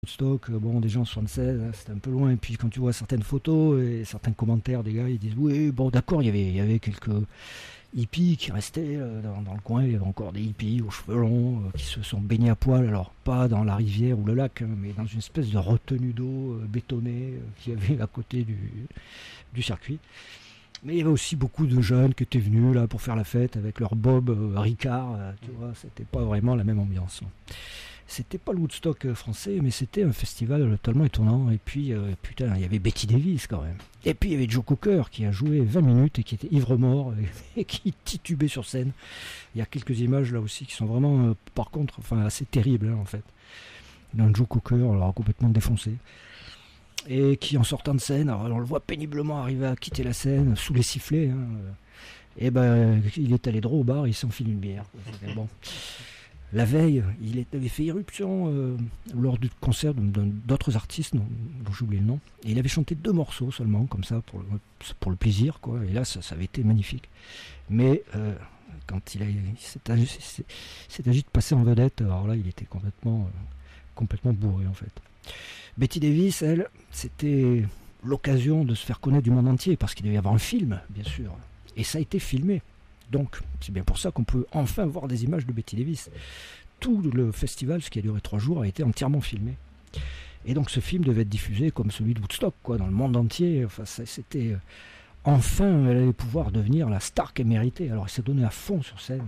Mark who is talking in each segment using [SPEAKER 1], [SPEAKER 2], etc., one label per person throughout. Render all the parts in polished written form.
[SPEAKER 1] Woodstock, bon, déjà en 76, hein, c'était un peu loin. Et puis quand tu vois certaines photos et certains commentaires des gars, ils disent oui, bon, d'accord, il y avait quelques hippies qui restaient dans le coin. Il y avait encore des hippies aux cheveux longs qui se sont baignés à poil. Alors, pas dans la rivière ou le lac, hein, mais dans une espèce de retenue d'eau bétonnée qu'il y avait à côté du circuit. Mais il y avait aussi beaucoup de jeunes qui étaient venus là pour faire la fête avec leur bob Ricard. Tu vois, c'était pas vraiment la même ambiance. C'était pas le Woodstock français, mais c'était un festival tellement étonnant. Et puis, putain, il y avait Betty Davis quand même. Et puis il y avait Joe Cocker qui a joué 20 minutes et qui était ivre-mort et qui titubait sur scène. Il y a quelques images là aussi qui sont vraiment, par contre, enfin, assez terribles hein, en fait. Un Joe Cocker, alors complètement défoncé. Et qui, en sortant de scène, alors on le voit péniblement arriver à quitter la scène sous les sifflets. Hein, et ben, il est allé droit au bar, il s'enfile une bière. Bon. La veille, il avait fait irruption lors du concert d'autres artistes dont j'ai oublié le nom. Et il avait chanté 2 morceaux seulement, comme ça, pour le plaisir, quoi. Et là, ça avait été magnifique. Mais quand il s'est agi de passer en vedette, alors là, il était complètement bourré, en fait. Betty Davis, elle, c'était l'occasion de se faire connaître du monde entier, parce qu'il devait y avoir un film, bien sûr. Et ça a été filmé. Donc, c'est bien pour ça qu'on peut enfin voir des images de Betty Davis. Tout le festival, ce qui a duré 3 jours, a été entièrement filmé. Et donc ce film devait être diffusé comme celui de Woodstock, quoi, dans le monde entier. Enfin, c'était... enfin, elle allait pouvoir devenir la star qu'elle méritait. Alors, elle s'est donnée à fond sur scène,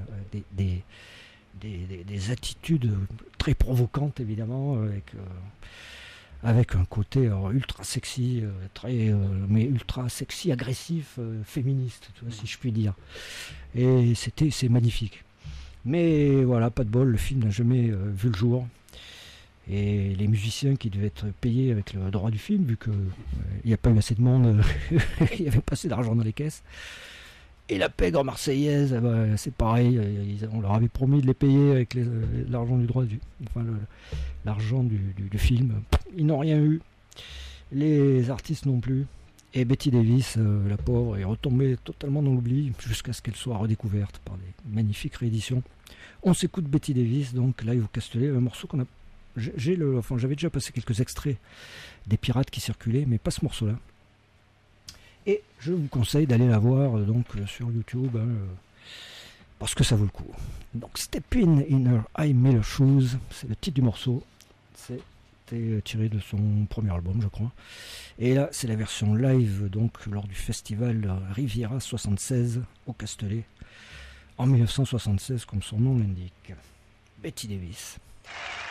[SPEAKER 1] des attitudes très provocantes, évidemment, avec un côté ultra sexy, mais ultra sexy, agressif, féministe, tu vois, si je puis dire. Et c'est magnifique. Mais voilà, pas de bol, le film n'a jamais vu le jour. Et les musiciens qui devaient être payés avec le droit du film, vu qu'il n'y a pas eu assez de monde, il n'y avait pas assez d'argent dans les caisses. Et la pègre marseillaise, c'est pareil, on leur avait promis de les payer avec l'argent du droit l'argent du film. Ils n'ont rien eu, les artistes non plus. Et Betty Davis, la pauvre, est retombée totalement dans l'oubli jusqu'à ce qu'elle soit redécouverte par des magnifiques rééditions. On s'écoute Betty Davis, donc live au Castellet, un morceau qu'on a... j'avais déjà passé quelques extraits des pirates qui circulaient, mais pas ce morceau-là. Et je vous conseille d'aller la voir sur YouTube, parce que ça vaut le coup. Donc Step in her high Miller shoes, c'est le titre du morceau. C'était tiré de son premier album, je crois. Et là, c'est la version live, donc lors du festival Riviera 76 au Castellet, en 1976, comme son nom l'indique. Betty Davis.